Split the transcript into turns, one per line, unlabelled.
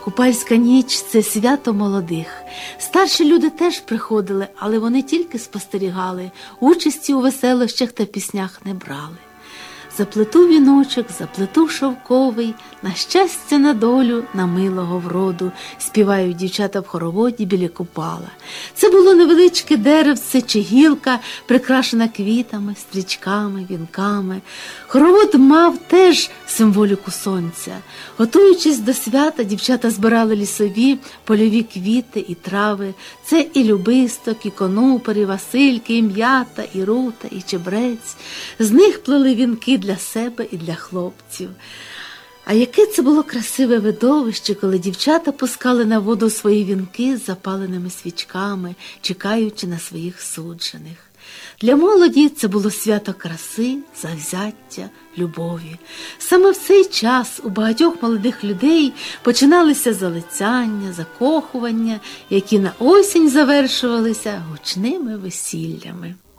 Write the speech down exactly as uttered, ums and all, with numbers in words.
Купальська ніч – це свято молодих. Старші люди теж приходили, але вони тільки спостерігали, участі у веселощах та піснях не брали. Заплету віночок, заплету шовковий, на щастя, на долю, на милого вроду, співають дівчата в хороводі біля купала. Це було невеличке деревце чи гілка, прикрашена квітами, стрічками, вінками. Хоровод мав теж символіку сонця. Готуючись до свята, дівчата збирали лісові, польові квіти і трави. Це і любисток, і конопер, і васильки, і м'ята, і рута, і чебрець. З них плели вінки для себе і для хлопців. А яке це було красиве видовище, коли дівчата пускали на воду свої вінки з запаленими свічками, чекаючи на своїх суджених. Для молоді це було свято краси, завзяття, любові. Саме в цей час у багатьох молодих людей починалися залицяння, закохування, які на осінь завершувалися гучними весіллями.